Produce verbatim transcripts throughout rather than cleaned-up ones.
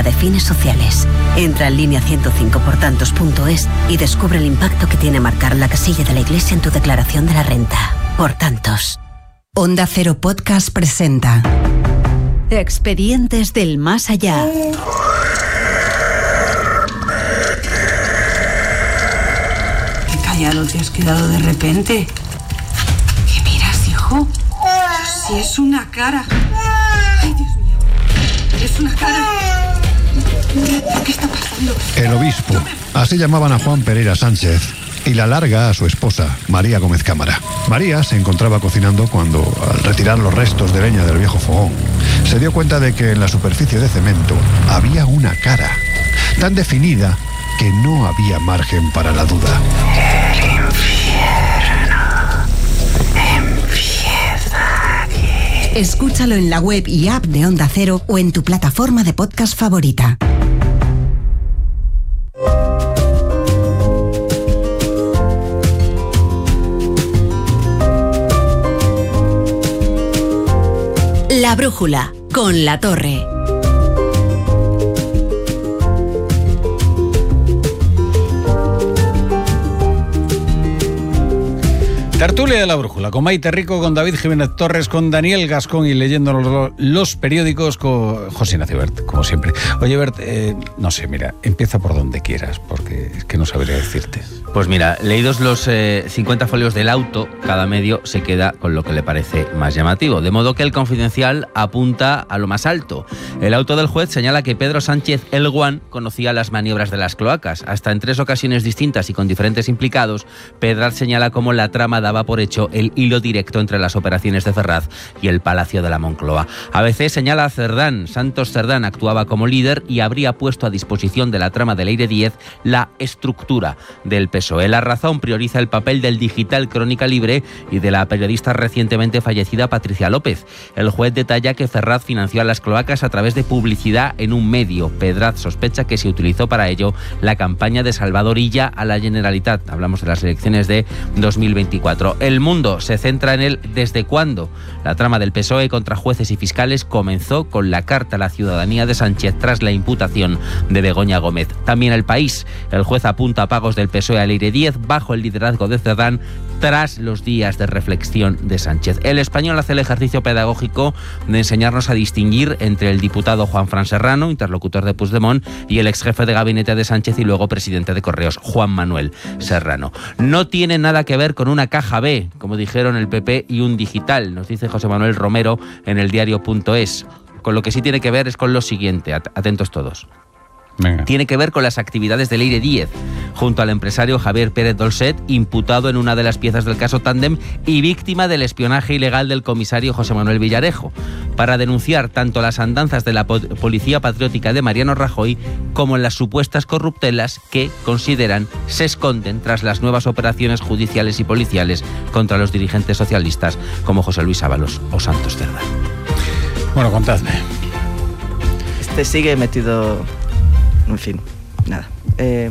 de fines sociales. Entra en línea ciento cinco por tantos punto es y descubre el impacto que tiene marcar la casilla de la Iglesia en tu declaración de la renta. Por tantos. Onda Cero Podcast presenta Expedientes del Más Allá. Qué callado te has quedado de repente. ¿Qué miras, hijo? Si es una cara. Ay, Dios mío. Es una cara. ¿Qué está pasando? El obispo. Así llamaban a Juan Pereira Sánchez. Y la larga a su esposa, María Gómez Cámara. María se encontraba cocinando cuando, al retirar los restos de leña del viejo fogón, se dio cuenta de que en la superficie de cemento había una cara, tan definida que no había margen para la duda. El infierno empieza aquí. Escúchalo en la web y app de Onda Cero o en tu plataforma de podcast favorita. La Brújula, con La Torre. Tertulia de La Brújula, con Maite Rico, con David Jiménez Torres, con Daniel Gascón y leyendo los, los periódicos con José Ignacio Bert, como siempre. Oye, Bert, eh, no sé, mira, empieza por donde quieras, porque es que no sabría decirte. Pues mira, leídos los eh, cincuenta folios del auto, cada medio se queda con lo que le parece más llamativo. De modo que el Confidencial apunta a lo más alto. El auto del juez señala que Pedro Sánchez El Guan conocía las maniobras de las cloacas. Hasta en tres ocasiones distintas y con diferentes implicados, Pedraz señala cómo la trama daba por hecho el hilo directo entre las operaciones de Ferraz y el Palacio de la Moncloa. A veces señala a Cerdán. Santos Cerdán actuaba como líder y habría puesto a disposición de la trama de Leire Díez la estructura del P S O E. La Razón prioriza el papel del digital Crónica Libre y de la periodista recientemente fallecida Patricia López. El juez detalla que Ferraz financió a las cloacas a través de publicidad en un medio. Pedraz sospecha que se utilizó para ello la campaña de Salvador Illa a la Generalitat. Hablamos de las elecciones de dos mil veinticuatro. El Mundo se centra en el desde cuándo. La trama del P S O E contra jueces y fiscales comenzó con la carta a la ciudadanía de Sánchez tras la imputación de Begoña Gómez. También El País. El juez apunta a pagos del P S O E a Leire Díez bajo el liderazgo de Cerdán tras los días de reflexión de Sánchez. El Español hace el ejercicio pedagógico de enseñarnos a distinguir entre el diputado Juanfran Serrano, interlocutor de Puigdemont, y el exjefe de gabinete de Sánchez y luego presidente de Correos, Juan Manuel Serrano. No tiene nada que ver con una caja B, como dijeron el P P, y un digital, nos dice José Manuel Romero en el diario punto es. Con lo que sí tiene que ver es con lo siguiente, atentos todos. Venga. Tiene que ver con las actividades de Leire Díez, junto al empresario Javier Pérez Dolcet, imputado en una de las piezas del caso Tándem y víctima del espionaje ilegal del comisario José Manuel Villarejo, para denunciar tanto las andanzas de la policía patriótica de Mariano Rajoy como las supuestas corruptelas que, consideran, se esconden tras las nuevas operaciones judiciales y policiales contra los dirigentes socialistas como José Luis Ábalos o Santos Cerdán. Bueno, contadme. Este sigue metido... En fin, nada. Eh,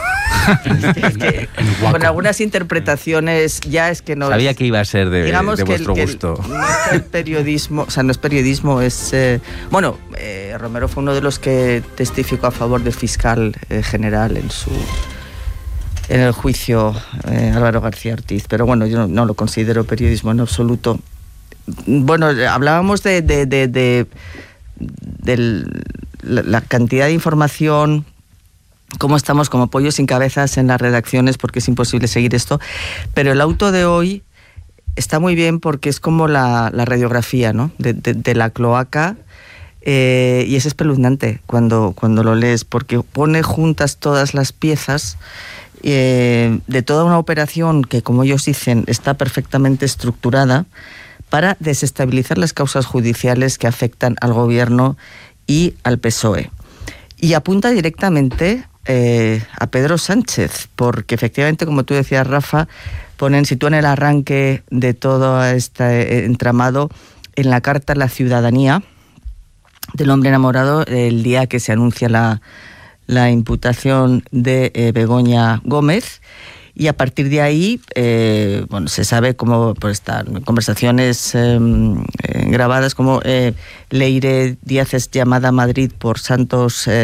es que, con algunas interpretaciones ya es que no... Sabía que iba a ser de, digamos de vuestro que el, gusto. Que el, no es el periodismo, o sea, no es periodismo, es... Eh, bueno, eh, Romero fue uno de los que testificó a favor del fiscal eh, general en su... en el juicio eh, Álvaro García Ortiz, pero bueno, yo no, no lo considero periodismo en absoluto. Bueno, hablábamos de... de, de, de del La, la cantidad de información, cómo estamos como pollos sin cabezas en las redacciones, porque es imposible seguir esto, pero el auto de hoy está muy bien porque es como la, la radiografía, ¿no? de, de, de la cloaca, eh, y es espeluznante cuando, cuando lo lees, porque pone juntas todas las piezas eh, de toda una operación que, como ellos dicen, está perfectamente estructurada para desestabilizar las causas judiciales que afectan al gobierno y al P S O E. Y apunta directamente eh, a Pedro Sánchez, porque efectivamente, como tú decías, Rafa, ponen, sitúan el arranque de todo este entramado en la carta a la ciudadanía del hombre enamorado, el día que se anuncia la, la imputación de eh, Begoña Gómez. Y a partir de ahí, eh, bueno, se sabe cómo, por estas conversaciones eh, eh, grabadas, como eh, Leire Díaz es llamada a Madrid por Santos eh,